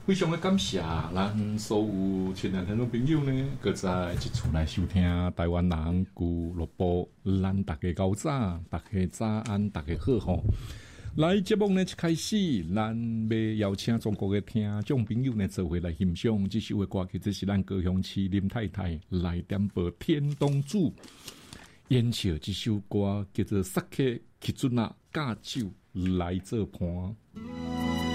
非常的感谢咱所有亲爱听众朋友呢，搁在一厝来收听台湾人俱乐部，咱大家高早，大家早安，大家好吼。来节目呢一开始，咱要邀请中国的听众朋友呢做伙来欣赏这首的歌曲，这是咱高雄市林太太来点播《天东主》演唱这首歌叫做《萨克去准啊，驾酒来做伴》。